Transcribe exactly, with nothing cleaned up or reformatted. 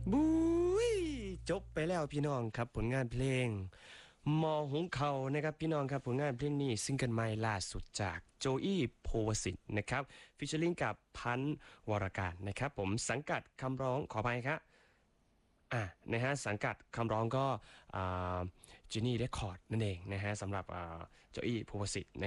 บุ้ยจบไปแล้วพี่น้องครับผลงานเพลงมอหุงเขานะครับพี่น้องครับผลงานเพลงนี้ซิงเกิลใหม่ล่าสุดจากโจอี้โพวสิทธิ์นะครับฟิชเชอร์ลิงกับพันธ์วรการนะครับผมสังกัดคำร้องขอไปครับอ่ะนะฮะสังกัดคำร้องก็จีนี่เรคคอร์ดนั่นเองนะฮะสำหรับโจอี้โพวสิทธิ์